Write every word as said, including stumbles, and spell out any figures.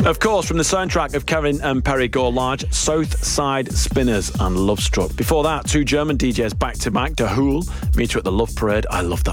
Of course, from the soundtrack of Kevin and Perry Go Large, South Side Spinners and Love Struck. Before that, two German D Js back to back, De Hool, Meet You at the Love Parade. I love that